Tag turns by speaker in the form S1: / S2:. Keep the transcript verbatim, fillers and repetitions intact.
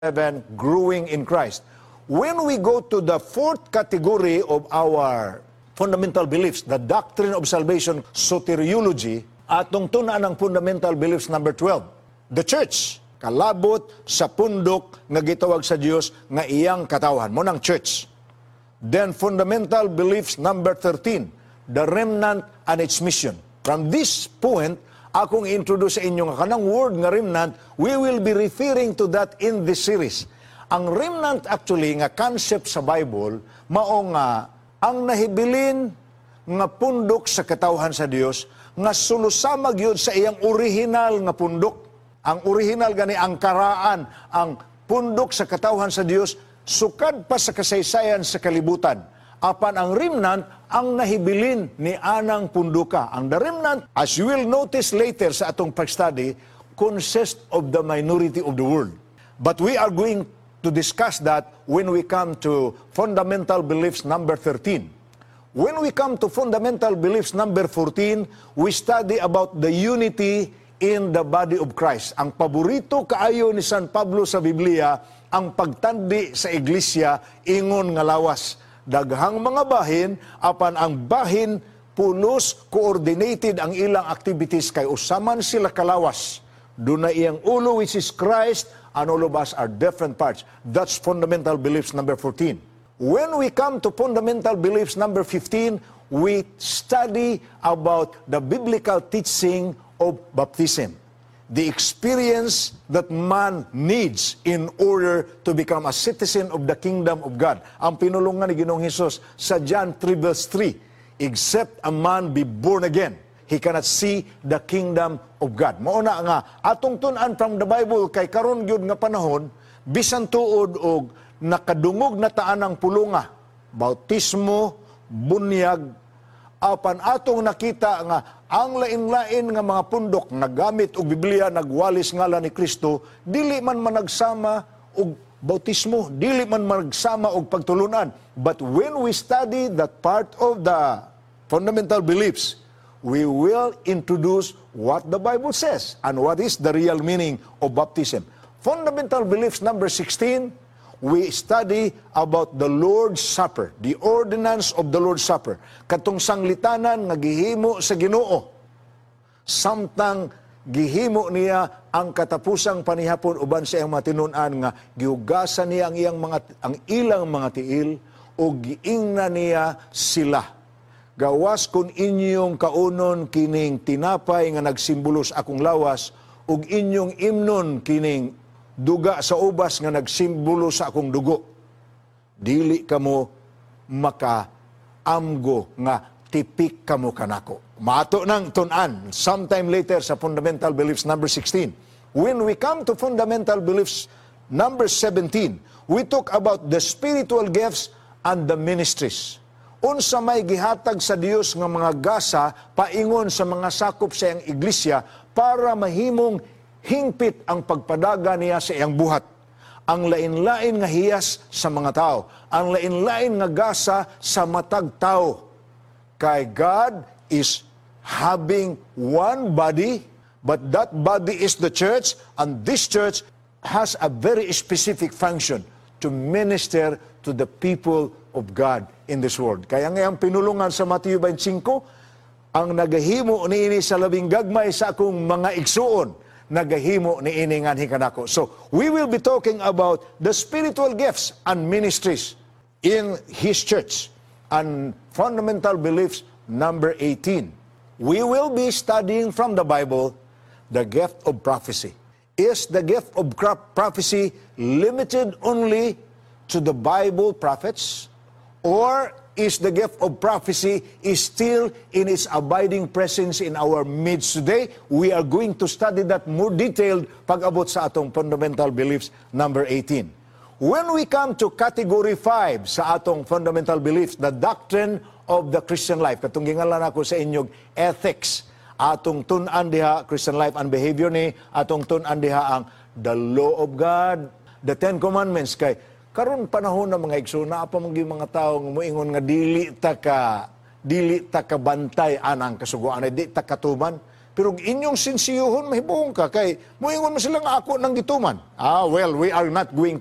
S1: seven, growing in Christ. When we go to the fourth category of our fundamental beliefs, the doctrine of salvation, soteriology, atong tunaan ang fundamental beliefs number twelve. The church, kalabot sa pundok nga gitawag sa Dios nga iyang katawan, mo ng church. Then fundamental beliefs number thirteen, the remnant and its mission. From this point, akong introduce sa inyo nga kanang word nga remnant, we will be referring to that in this series. Ang remnant actually nga concept sa Bible, mao nga ang nahibilin nga pundok sa katawhan sa Dios nga sulusama gyud sa iyang original nga pundok. Ang original gani ang karaan, ang pundok sa katawhan sa Dios sukad pa sa kasaysayan sa kalibutan. Apan ang remnant ang nahibilin ni anang punduka. Ang the remnant, as you will notice later sa atong pag-study, consists of the minority of the world. But we are going to discuss that when we come to fundamental beliefs number thirteen. When we come to fundamental beliefs number fourteen, we study about the unity in the body of Christ. Ang paborito kaayo ni San Pablo sa Biblia, ang pagtandi sa iglesia, ingon nga lawas. Daghang mga bahin, apan ang bahin pulos coordinated ang ilang activities kay usaman sila kalawas. Doon na iyang ulo which is Christ, and all of us are different parts. That's fundamental beliefs number fourteen. When we come to fundamental beliefs number fifteen, we study about the biblical teaching of baptism. The experience that man needs in order to become a citizen of the kingdom of God. Ang pinulungan ni Ginoong Hesus sa John three verse three, except a man be born again, he cannot see the kingdom of God. Mauna nga, atong tunan from the Bible, kay karon gyud nga panahon, bisan tuod og nakadungog na taan ang pulunga, bautismo, bunyag, apan atong nakita nga ang lain-lain nga mga pundok nagamit og Biblia nagwalis ngalan ni Kristo, dili man managsama og bautismo, dili man managsama og pagtulunan. But when we study that part of the fundamental beliefs, we will introduce what the Bible says and what is the real meaning of baptism. Fundamental beliefs number sixteen, we study about the Lord's Supper, the ordinance of the Lord's Supper. Katong sanglitanan nga gihimo sa Ginoo. Samtang gihimo niya ang katapusang panihapon uban sa iyang matinun-an nga gihugasan niya ang iyang mga ang ilang mga tiil o giingna niya sila. Gawas kun inyong kaunon kining tinapay nga nagsimbolos akong lawas ug inyong imnon kining duga sa ubas nga nagsimbolo sa akong dugo. Dili kamo maka-amgo nga tipik kamo kanako. Mato nang tunan sometime later sa fundamental beliefs number sixteen. When we come to fundamental beliefs number seventeen, we talk about the spiritual gifts and the ministries. Unsa may gihatag sa Dios nga mga gasa paingon sa mga sakop sa iyang iglesia para mahimong hingpit ang pagpadaga niya sa iyang buhat. Ang lain-lain nga hiyas sa mga tao. Ang lain-lain nga gasa sa matag tao. Kay God is having one body, but that body is the church, and this church has a very specific function to minister to the people of God in this world. Kaya ngayong pinulungan sa Matthew twenty-five, ang nagahimo niini sa labing gagmay sa akong mga igsuon, nagahimo ni iningan hikanako. So, we will be talking about the spiritual gifts and ministries in His church. And fundamental beliefs number eighteen. We will be studying from the Bible the gift of prophecy. Is the gift of prophecy limited only to the Bible prophets? Or is the gift of prophecy is still in its abiding presence in our midst today? We are going to study that more detailed pag-abot sa atong fundamental beliefs number eighteen. When we come to category five sa atong fundamental beliefs, the doctrine of the Christian life, katong gingalan ako sa inyong ethics, atong tun-an diha Christian life and behavior ni, atong tun-an diha ang the law of God, the Ten Commandments. Kay karon panahon na mga igsoon, apa mga mga tao nga moingon nga dili ta ka dili ta ka bantay anang kasugoan, di ta katuman. Pero inyong sinsiyuhon, mahibuong ka. Kay, muingon mo sila nga ako ng gituman. Ah, well, we are not going